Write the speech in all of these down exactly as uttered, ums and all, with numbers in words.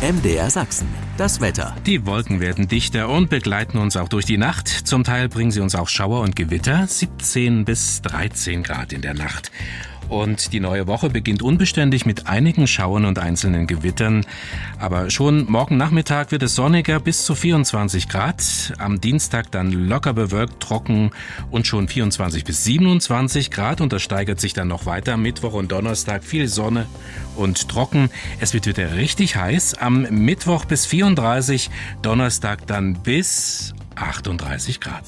M D R Sachsen, das Wetter. Die Wolken werden dichter und begleiten uns auch durch die Nacht. Zum Teil bringen sie uns auch Schauer und Gewitter. siebzehn bis dreizehn Grad in der Nacht. Und die neue Woche beginnt unbeständig mit einigen Schauern und einzelnen Gewittern. Aber schon morgen Nachmittag wird es sonniger bis zu vierundzwanzig Grad. Am Dienstag dann locker bewölkt, trocken und schon vierundzwanzig bis siebenundzwanzig Grad. Und das steigert sich dann noch weiter. Mittwoch und Donnerstag viel Sonne und trocken. Es wird wieder richtig heiß. Am Mittwoch bis vierunddreißig, Donnerstag dann bis achtunddreißig Grad.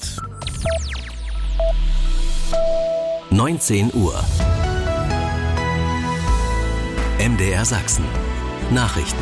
neunzehn Uhr. M D R Sachsen. Nachrichten.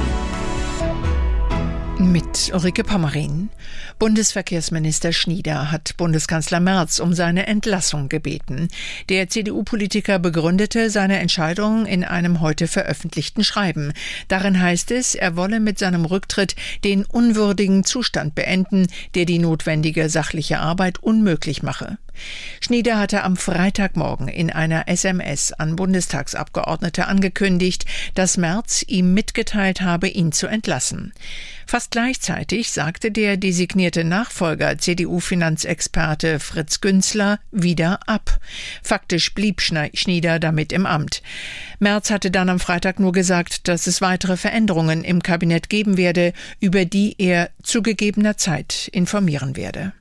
Mit Ulrike Pommerin. Bundesverkehrsminister Schnieder hat Bundeskanzler Merz um seine Entlassung gebeten. Der C D U-Politiker begründete seine Entscheidung in einem heute veröffentlichten Schreiben. Darin heißt es, er wolle mit seinem Rücktritt den unwürdigen Zustand beenden, der die notwendige sachliche Arbeit unmöglich mache. Schnieder hatte am Freitagmorgen in einer S M S an Bundestagsabgeordnete angekündigt, dass Merz ihm mitgeteilt habe, ihn zu entlassen. Fast gleichzeitig sagte der designierte Nachfolger C D U-Finanzexperte Fritz Günzler wieder ab. Faktisch blieb Schnieder damit im Amt. Merz hatte dann am Freitag nur gesagt, dass es weitere Veränderungen im Kabinett geben werde, über die er zu gegebener Zeit informieren werde.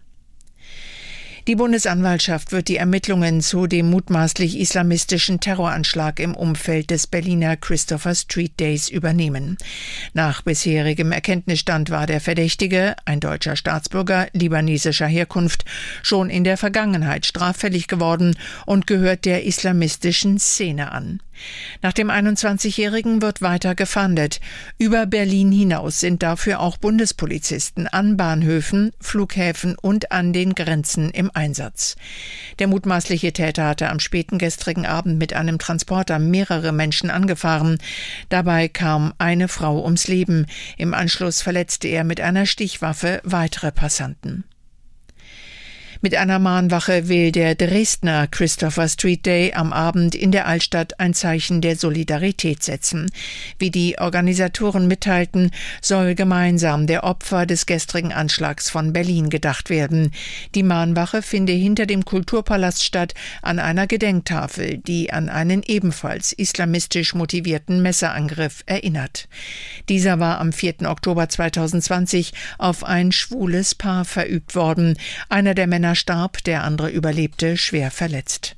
Die Bundesanwaltschaft wird die Ermittlungen zu dem mutmaßlich islamistischen Terroranschlag im Umfeld des Berliner Christopher Street Days übernehmen. Nach bisherigem Erkenntnisstand war der Verdächtige, ein deutscher Staatsbürger libanesischer Herkunft, schon in der Vergangenheit straffällig geworden und gehört der islamistischen Szene an. Nach dem einundzwanzigjährigen wird weiter gefahndet. Über Berlin hinaus sind dafür auch Bundespolizisten an Bahnhöfen, Flughäfen und an den Grenzen im Einsatz. Der mutmaßliche Täter hatte am späten gestrigen Abend mit einem Transporter mehrere Menschen angefahren. Dabei kam eine Frau ums Leben. Im Anschluss verletzte er mit einer Stichwaffe weitere Passanten. Mit einer Mahnwache will der Dresdner Christopher Street Day am Abend in der Altstadt ein Zeichen der Solidarität setzen. Wie die Organisatoren mitteilten, soll gemeinsam der Opfer des gestrigen Anschlags von Berlin gedacht werden. Die Mahnwache finde hinter dem Kulturpalast statt, an einer Gedenktafel, die an einen ebenfalls islamistisch motivierten Messerangriff erinnert. Dieser war am vierten Oktober zweitausendzwanzig auf ein schwules Paar verübt worden. Einer der Männer starb, der andere überlebte schwer verletzt.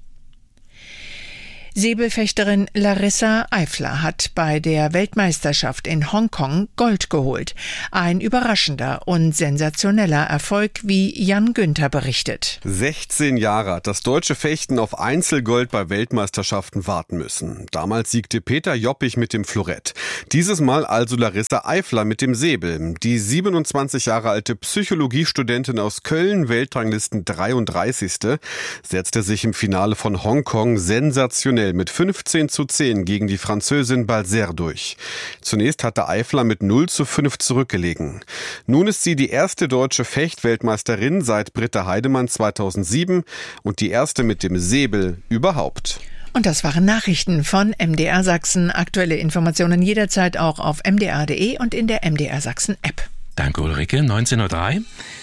Säbelfechterin Larissa Eifler hat bei der Weltmeisterschaft in Hongkong Gold geholt. Ein überraschender und sensationeller Erfolg, wie Jan Günther berichtet. sechzehn Jahre hat das deutsche Fechten auf Einzelgold bei Weltmeisterschaften warten müssen. Damals siegte Peter Joppich mit dem Florett. Dieses Mal also Larissa Eifler mit dem Säbel. Die siebenundzwanzig Jahre alte Psychologiestudentin aus Köln, Weltranglisten dreiunddreißigste, setzte sich im Finale von Hongkong sensationell mit fünfzehn zu zehn gegen die Französin Balzer durch. Zunächst hatte Eifler mit null zu fünf zurückgelegen. Nun ist sie die erste deutsche Fechtweltmeisterin seit Britta Heidemann zweitausendsieben und die erste mit dem Säbel überhaupt. Und das waren Nachrichten von M D R Sachsen. Aktuelle Informationen jederzeit auch auf m d r punkt d e und in der M D R Sachsen App. Danke Ulrike, neunzehn Uhr drei.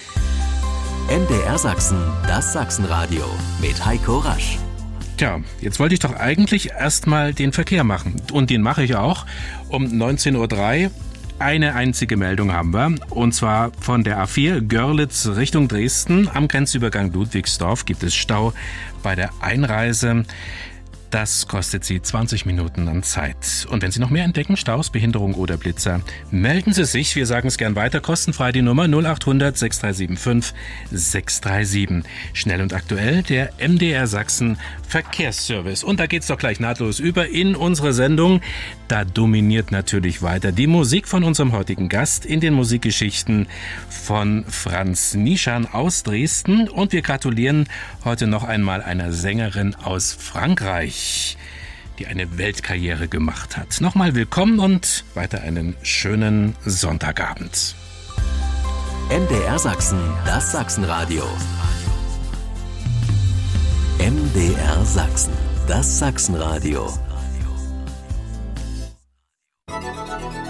M D R Sachsen, das Sachsenradio mit Heiko Rasch. Tja, jetzt wollte ich doch eigentlich erstmal den Verkehr machen. Und den mache ich auch um neunzehn Uhr drei. Eine einzige Meldung haben wir, und zwar von der A vier Görlitz Richtung Dresden. Am Grenzübergang Ludwigsdorf gibt es Stau bei der Einreise. Das kostet Sie zwanzig Minuten an Zeit. Und wenn Sie noch mehr entdecken, Staus, Behinderung oder Blitzer, melden Sie sich. Wir sagen es gern weiter. Kostenfrei die Nummer null acht hundert sechs drei sieben fünf sechs drei sieben. Schnell und aktuell der M D R Sachsen Verkehrsservice. Und da geht's doch gleich nahtlos über in unsere Sendung. Da dominiert natürlich weiter die Musik von unserem heutigen Gast in den Musikgeschichten von Franz Nischan aus Dresden. Und wir gratulieren heute noch einmal einer Sängerin aus Frankreich, die eine Weltkarriere gemacht hat. Nochmal willkommen und weiter einen schönen Sonntagabend. M D R Sachsen, das Sachsenradio. M D R Sachsen, das Sachsenradio.